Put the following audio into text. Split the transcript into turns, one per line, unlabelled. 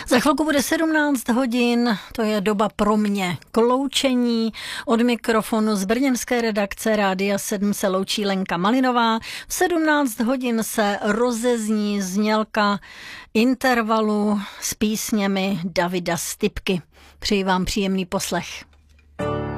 Za chvilku bude 17 hodin, to je doba pro mě k loučení. Od mikrofonu z brněnské redakce Rádia 7 se loučí Lenka Malinová. V 17 hodin se rozezní znělka intervalu s písněmi Davida Stypky. Přeji vám příjemný poslech.